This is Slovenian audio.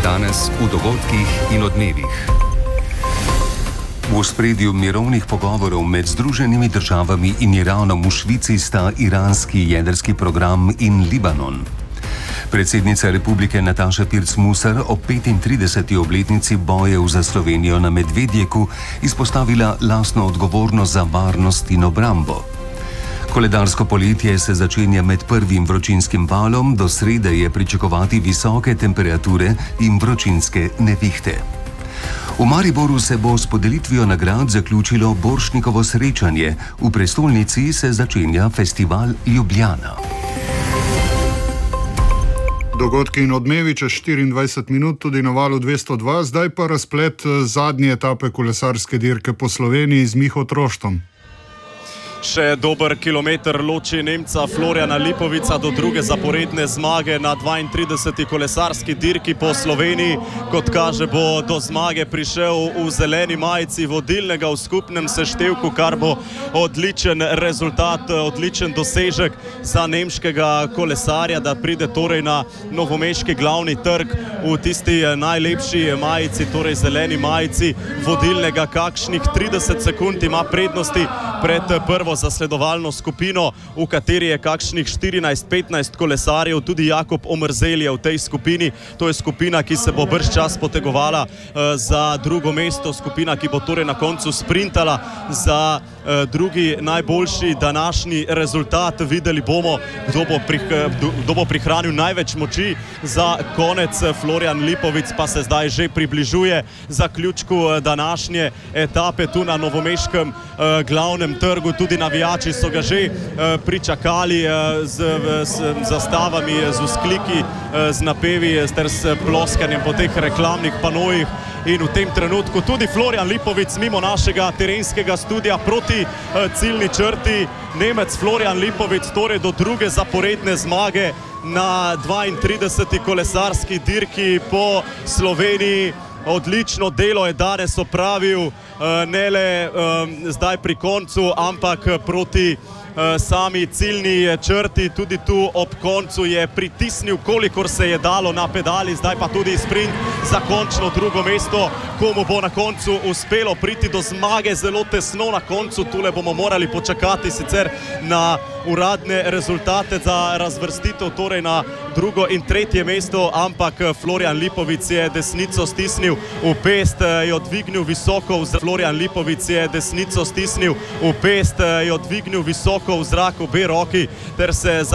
Danes v dogodkih in odmevih. V ospredju mirovnih pogovorov med Združenimi državami in Iranom v Švici sta iranski jedrski program in Libanon. Predsednica republike Nataša Pirc-Musar ob 35. obletnici bojev za Slovenijo na Medvedjeku izpostavila lastno odgovornost za varnost in obrambo. Koledarsko poletje se začenja med prvim vročinskim valom, do srede je pričakovati visoke temperature in vročinske nevihte. V Mariboru se bo s podelitvijo nagrad zaključilo Borštnikovo srečanje, v prestolnici se začenja festival Ljubljana. Dogodki in odmevi čez 24 minut tudi na valu 202, zdaj pa razplet zadnje etape kolesarske dirke po Sloveniji z Miho Troštom. Še dober kilometer loči Nemca Florjana Lipovica do druge zaporedne zmage na 32. kolesarski dirki po Sloveniji. Kot kaže, bo do zmage prišel v zeleni majici vodilnega v skupnem seštevku, kar bo odličen rezultat, odličen dosežek za nemškega kolesarja, da pride torej na novomeški glavni trg v tisti najlepši majici, torej zeleni majici vodilnega. Kakšnih 30 sekund ima prednosti pred prvo zasledovalno skupino, v kateri je kakšnih 14-15 kolesarjev, tudi Jakob Omerzel je v tej skupini. To je skupina, ki se bo bržčas potegovala za drugo mesto, skupina, ki bo torej na koncu sprintala za drugi najboljši današnji rezultat. Videli bomo, kdo bo prihranil največ moči za konec. Florjan Lipovic pa se zdaj že približuje zaključku današnje etape tu na novomeškem glavnem trgu. Tudi navijači so ga že pričakali z zastavami, z vzkliki, z napevi ter s ploskanjem po teh reklamnih panojih. In v tem trenutku tudi Florjan Lipovic mimo našega terenskega studia proti ciljni črti. Nemec Florjan Lipovic torej do druge zaporedne zmage na 32. kolesarski dirki po Sloveniji. Odlično delo je danes opravil, ne le zdaj pri koncu, ampak proti sami ciljni črti. Tudi tu ob koncu je pritisnil, kolikor se je dalo na pedali, zdaj pa tudi sprint za končno drugo mesto. Komu bo na koncu uspelo priti do zmage, zelo tesno na koncu, tule bomo morali počakati sicer na uradne rezultate za razvrstitev, torej na drugo in tretje mesto, ampak Florjan Lipovic je desnico stisnil v pest, jo dvignil visoko. Florjan Lipovic je desnico stisnil v pest, jo dvignil visoko v zrak, obe roki ter se